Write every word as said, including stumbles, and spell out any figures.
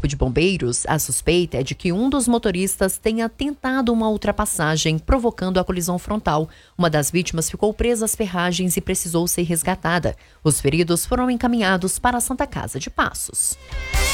Corpo de Bombeiros, a suspeita é de que um dos motoristas tenha tentado uma ultrapassagem, provocando a colisão frontal. Uma das vítimas ficou presa às ferragens e precisou ser resgatada. Os feridos foram encaminhados para a Santa Casa de Passos.